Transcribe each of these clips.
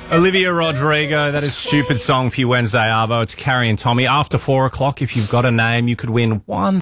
Olivia Rodrigo, that is Stupid Song for you Wednesday, Arvo. It's Carrie and Tommy. After 4 o'clock, if you've got a name, you could win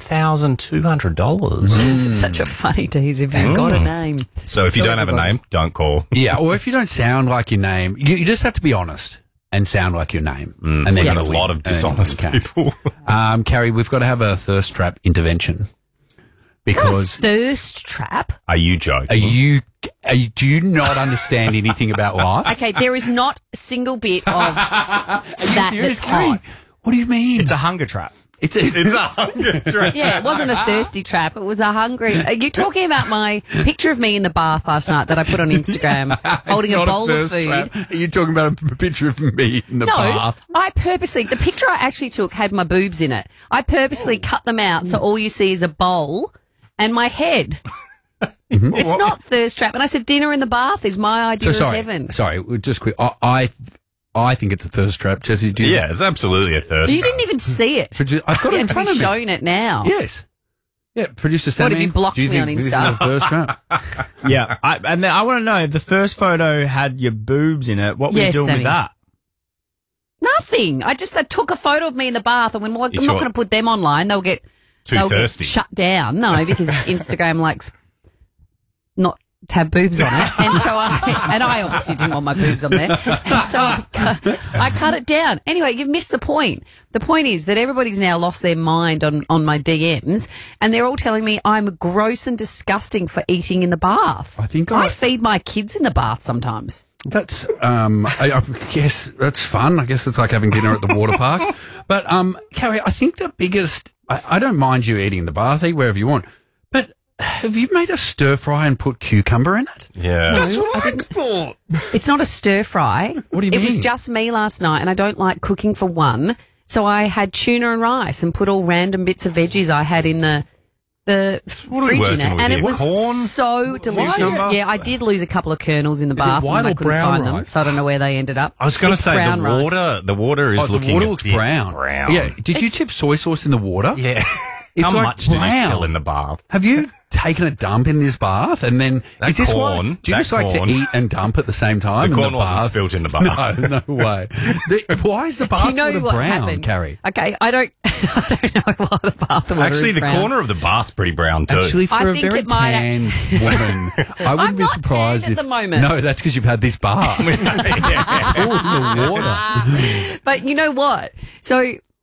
$1,200. Such a funny tease if you've got a name. So if you don't have a name, don't call. Yeah, or if you don't sound like your name, you just have to be honest and sound like your name. And then a lot of dishonest people. Carrie, we've got to have a thirst trap intervention. Because thirst trap? Are you joking? Do you not understand anything about life? Okay, there is not a single bit of that's Carrie? hot. What do you mean? It's a hunger trap. It's a hunger trap. Yeah, it wasn't a thirsty trap. It was a hungry. Are you talking about my picture of me in the bath last night that I put on Instagram holding a bowl of food? Trap. Are you talking about a picture of me in the bath? No, the picture I actually took had my boobs in it. I purposely cut them out so all you see is a bowl and my head. It's not thirst trap. And I said dinner in the bath is my idea of heaven. Sorry, just quick. I think it's a thirst trap, Jesse. Yeah, it's absolutely a thirst trap. You didn't even see it. I've got it in front of me. Showing it now. Yes. Yeah, producer Sammy. What, have you blocked me on Insta? This is a thirst trap? Yeah, and I want to know, if the first photo had your boobs in it, what were you doing with that? Nothing. I took a photo of me in the bath, and I'm not going to put them online. They'll get thirsty. Get shut down. No, because Instagram likes not to have boobs on it, and so I obviously didn't want my boobs on there, and so I cut it down. Anyway, you've missed the point. The point is that everybody's now lost their mind on my DMs, and they're all telling me I'm gross and disgusting for eating in the bath. I feed my kids in the bath sometimes. That's, I guess that's fun. I guess it's like having dinner at the water park. But, Carrie, I think the biggest, I don't mind you eating in the bath, eat wherever you want, but have you made a stir fry and put cucumber in it? Yeah. That's what I thought. It's not a stir fry. What do you mean? It was just me last night, and I don't like cooking for one, so I had tuna and rice and put all random bits of veggies I had in the fridge in it, and it was so delicious. Yeah, I did lose a couple of kernels in the bath, and I couldn't find them, so I don't know where they ended up. I was going to say the water is looking. The water looks brown. Yeah. Did you tip soy sauce in the water? Yeah. It's How like much did you brown. spill in the bath? Have you taken a dump in this bath and then is this corn, why? Do you just like to eat and dump at the same time? The in corn the wasn't bath? spilled in the bath. No way. Why is the bath Do you know water what brown, happened? Carrie? Okay, I don't know why the bath water Actually, is the brown. corner of the bath's pretty brown too. Actually, for I a think very it might tan woman, I wouldn't I'm be not surprised tanned if at the moment. No, that's because you've had this bath. It's all in the water. But you know what? So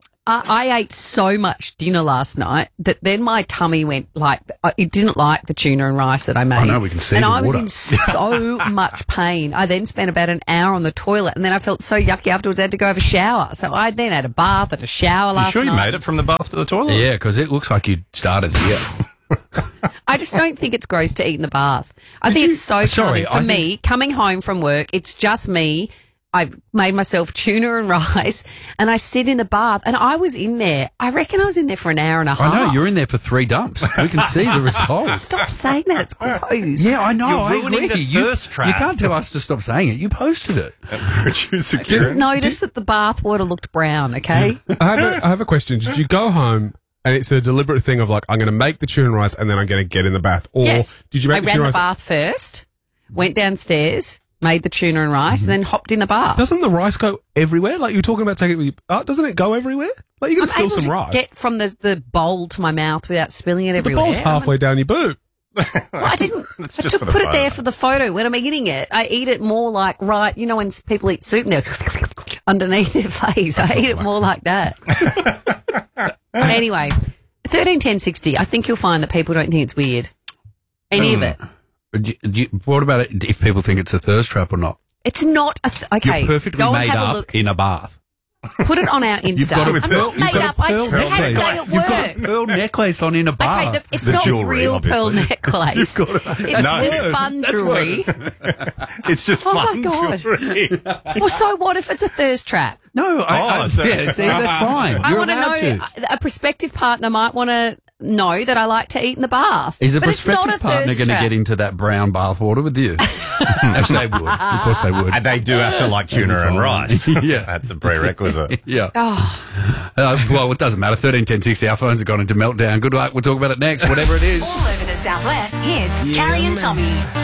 I ate so much dinner last night that then my tummy went it didn't like the tuna and rice that I made. I know, we can see and the I was water. in so much pain. I then spent about an hour on the toilet, and then I felt so yucky afterwards. I had to go have a shower. So I then had a bath and a shower last night. You made it from the bath to the toilet? Yeah, because it looks like you started here. I just don't think it's gross to eat in the bath. I think it's so calming. For me, coming home from work, it's just me. I made myself tuna and rice, and I sit in the bath, and I was in there. I reckon I was in there for an hour and a half. I know, you're in there for 3 dumps. We can see the results. Stop saying that. It's gross. Yeah, I know. You're ruining the thirst trap. You can't tell us to stop saying it. You posted it. I didn't notice that the bath water looked brown, okay? I have a question. Did you go home and it's a deliberate thing of like, I'm going to make the tuna and rice and then I'm going to get in the bath? Or yes. did you make I the ran tuna the and rice? bath first, went downstairs, made the tuna and rice, and then hopped in the bath. Doesn't the rice go everywhere? Like you were talking about taking it with you. Doesn't it go everywhere? Like you're going to spill some rice. Get from the bowl to my mouth without spilling it The everywhere. bowl's halfway down your boob. Well, I didn't. I just for the put it photo. there for the photo. When I'm eating it, I eat it more like when people eat soup and they're underneath their face. I eat it more like that. Anyway, 131060. I think you'll find that people don't think it's weird. Any of it. What about it if people think it's a thirst trap or not? It's not okay. You're perfectly go and made have a up look. in a bath. Put it on our Insta. You've got a I'm not made up. I just had a day at You've got work. a pearl necklace on in a bath. Okay, it's The not jewellery, real pearl obviously. necklace. It's just fun jewellery. It's just Oh my fun God. jewellery. Well, so what if it's a thirst trap? No, yeah, see, that's fine. I You're want to allowed know. A prospective partner might want to know that I like to eat in the bath. Is a but it's not prospective a partner thirst going to trap. get into that brown bath water with you? Actually, they would. Of course, they would. And they do have to like tuna and rice. Yeah. That's a prerequisite. Yeah. Oh. Well, it doesn't matter. 131060. Our phones have gone into meltdown. Good luck. We'll talk about it next. Whatever it is. All over the Southwest, it's Carrie and Tommy.